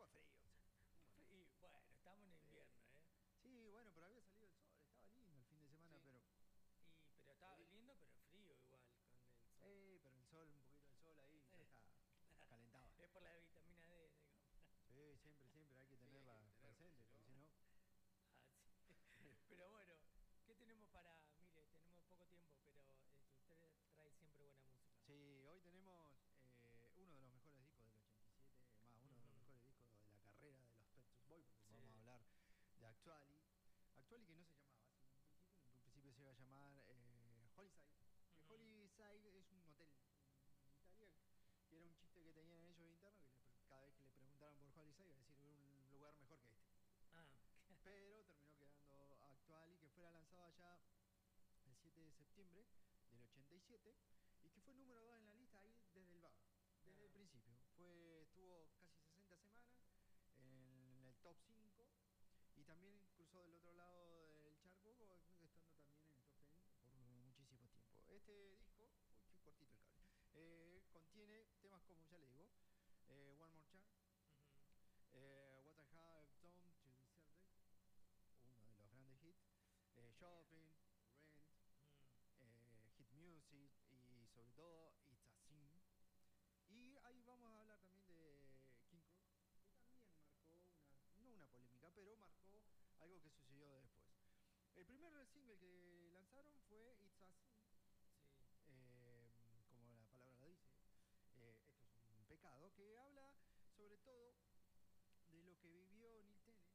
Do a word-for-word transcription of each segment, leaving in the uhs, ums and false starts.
poco frío. Y bueno, estamos en invierno, ¿eh? Sí, bueno, pero había salido el sol, estaba lindo el fin de semana, Sí. pero... Y, pero estaba lindo, pero frío igual con el sol. Eh, pero el sol, un poquito de sol ahí, ya Eh, está, calentaba. Es por la vitamina D, digo. Sí, siempre, siempre hay que Sí, hay que tenerla tenerlo, presente, si porque si no- no... Ah, sí. Pero bueno, ¿qué tenemos para...? Mire, tenemos poco tiempo, pero este, usted trae siempre buena música. Sí, hoy tenemos eh, uno de los mejores discos del ochenta y siete, más uno de los Ujú. mejores discos de la carrera de los Pet Shop Boys, porque Sí. vamos a hablar de Actuali. Actuali que no se llamaba así en un principio, en un principio se iba a llamar eh, Hollyside. Que Ujú. Hollyside es un hotel en Italia, que era un chiste que tenían ellos internos, que le pre- cada vez que le preguntaran por Hollyside iba a decir un lugar mejor que este. Ah, Pero terminó quedando Actuali, que fuera lanzado allá el siete de septiembre del ochenta y siete y que fue número dos en la lista ahí desde el vago, desde Ah. el principio. Fue, estuvo casi sesenta semanas en el top cinco y también cruzó del otro lado del charco, estando también en el top diez por muchísimo tiempo. Este disco, uy, qué cortito el cable, eh, contiene temas como ya le digo, eh, One More Chance, Ujú. eh, What I Have Done to Deserve It, uno de los grandes hits, eh, Shopping, Rent, Mm. eh, Hit Music y sobre todo It's a Sin. Y ahí vamos a hablar también de King Krul, que también marcó una, no una polémica, pero marcó algo que sucedió después. El primer single que lanzaron fue It's a Sin, Sí. eh, como la palabra lo dice, eh, esto es un pecado, que habla sobre todo de lo que vivió Neil Tennant,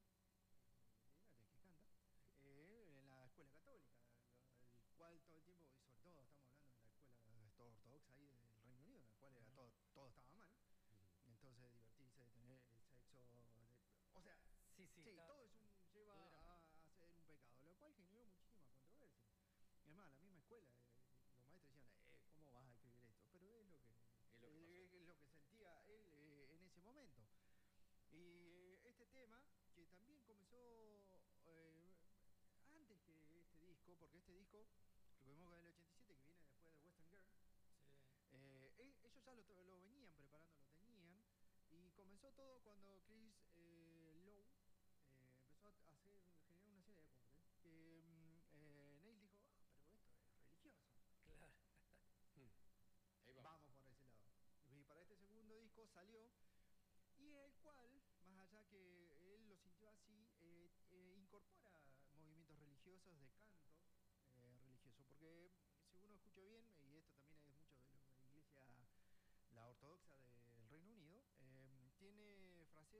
el que canta, eh, en la escuela católica, el cual todo el tiempo, y sobre todo estamos hablando de la escuela ortodoxa ahí del Reino Unido, en la cual era Ujú. todo, todo estaba mal, entonces divertirse, de tener el sexo, de- o sea, Sí, sí, sí, está- todo es un, lleva Todo era malo. a, a ser un pecado, lo cual generó muchísima controversia. Es más, la misma escuela, eh, los maestros decían, eh, ¿cómo vas a escribir esto? Pero es lo que, Es lo que eh, pasó. es lo que sentía él eh, en ese momento. Y eh, este tema, que también comenzó eh, antes que este disco, porque este disco, recordemos que es del ochenta y siete, que viene después de Western Girl, Sí. eh, e- ellos ya lo, to- lo venían preparando, lo tenían, y comenzó todo cuando Chris eh, Lowe eh, empezó a hacer, generar una serie de acordes, que mm, eh, Neil dijo, ah, pero esto es religioso. Claro. Ahí vamos. Vamos por ese lado. Y para este segundo disco salió, y el cual, más allá que él lo sintió así, eh, eh, incorpora movimientos religiosos de cantos eh, religiosos, porque si uno escucha bien, y esto también es mucho de la iglesia, la ortodoxa del Reino Unido, eh, tiene fraseos